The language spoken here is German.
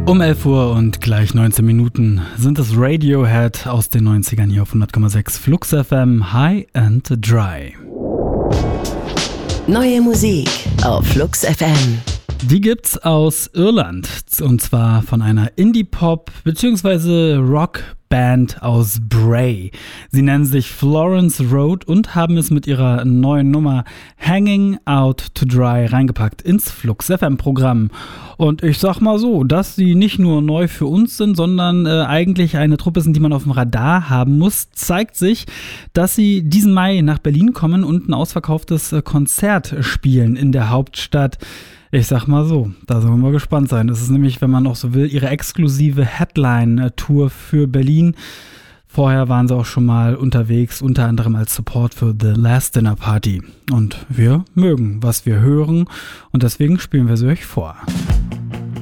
Um 11 Uhr und gleich 19 Minuten sind es Radiohead aus den 90ern hier auf 100,6 Flux FM, High and Dry. Neue Musik auf Flux FM. Die gibt's aus Irland, und zwar von einer Indie-Pop- bzw. Rock-Band aus Bray. Sie nennen sich Florence Road und haben es mit ihrer neuen Nummer Hanging Out to Dry reingepackt ins Flux FM-Programm. Und ich sag mal so, dass sie nicht nur neu für uns sind, sondern eigentlich eine Truppe sind, die man auf dem Radar haben muss, zeigt sich, dass sie diesen Mai nach Berlin kommen und ein ausverkauftes Konzert spielen in der Hauptstadt. Ich sag mal so, da sollen wir gespannt sein. Das ist nämlich, wenn man auch so will, ihre exklusive Headline-Tour für Berlin. Vorher waren sie auch schon mal unterwegs, unter anderem als Support für The Last Dinner Party. Und wir mögen, was wir hören, und deswegen spielen wir sie euch vor.